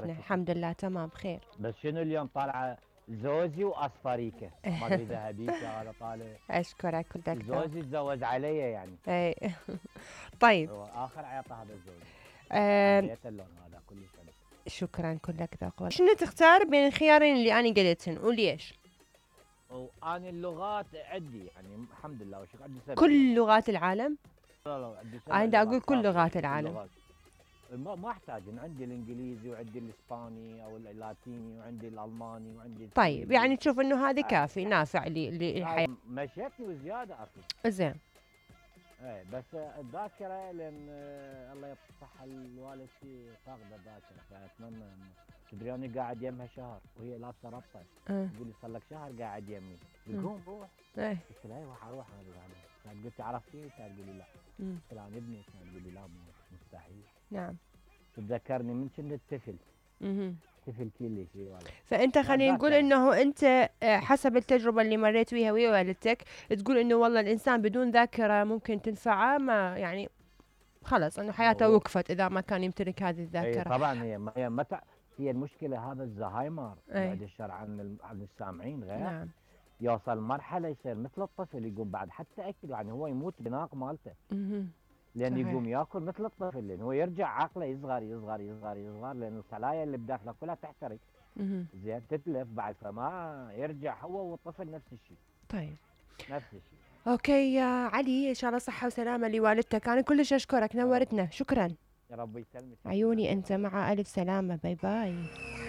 والدتنا الحمد لله تمام بخير. بس شنو اليوم طالعه زوزي واصفريكه، ما ادري ذهبيكه هذا طالع. اشكرك كل دكتور. زوزي تزوج علي يعني. اي طيب. هو اخر عيطه هذا الزوج. آه حبيت اللون هذا كلش حلو. شكرا كلك دكتور. شنو تختار بين الخيارين اللي انا قلتهن وليش؟ وأنا اللغات عندي يعني الحمد لله وشكرا، عندي 7 كل لغات. لغات العالم؟ لا لا عندي 7 انا دا لغات اقول كل كافية، لغات كل العالم. لغات. ما احتاج، أنا عندي الانجليزي وعندي الاسباني او اللاتيني وعندي الالماني وعندي طيب السويدي. يعني تشوف انه هذا كافي نافع للحياة. مشيتني وزياده اخي. زين. ايه بس الذاكره لان الله يعطي الصحه لوالدتي فاقده الذاكره، فاتمنى تدري انا قاعد يمها شهر وهي لابسه ربطه. تقول لي صار لك شهر قاعد يمي. قوم روح. ايه قلت لها ايوه حروح انا بعدين. قلت عرفتي؟ كانت تقول لي لا. قلت لها انا ابني، كانت تقول لي لا مستحيل. نعم. تتذكرني من كنت طفل. طفل كلش والله. فانت خلينا نقول انه انت حسب التجربه اللي مريت بيها ويا والدتك تقول انه والله الانسان بدون ذاكره ممكن تنفعه، ما يعني خلص انه حياته وقفت اذا ما كان يمتلك هذه الذاكره. اي طبعا هي متى هي المشكله هذا الزهايمر بعد الشر عن السامعين غير. نعم. يوصل مرحله يصير مثل الطفل، يقوم بعد حتى اكل يعني هو يموت بناق مالته. لان صحيح. يقوم ياكل مثل الطفل، لان هو يرجع عقله يصغر يصغر يصغر يصغر، لان الخلايا اللي بداخله كلها تحترق. زين تتلف بعد، فما يرجع هو والطفل نفس الشيء. طيب نفس الشيء. اوكي يا علي، ان شاء الله صحه وسلامه لوالدتك. انا كلش اشكرك، نورتنا. شكرا. يا رب يسلمك. عيوني انت، مع الف سلامه. باي باي.